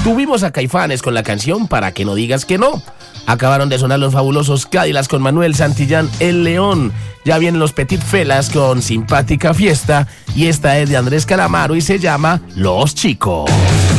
Tuvimos a Caifanes con la canción Para que no digas que no. Acabaron de sonar los fabulosos Cadillacs con Manuel Santillán, El León. Ya vienen los Petit Felas con Simpática Fiesta. Y esta es de Andrés Calamaro y se llama Los Chicos.